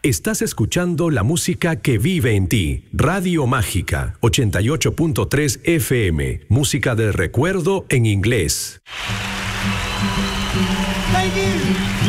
Estás escuchando la música que vive en ti. Radio Mágica 88.3 FM. Música de recuerdo en inglés.